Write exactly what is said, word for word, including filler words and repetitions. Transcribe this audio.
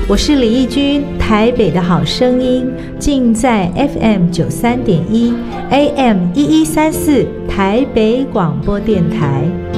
我是李翊君，台北的好声音尽在 F M 九三点一 A M 一一三四台北广播电台。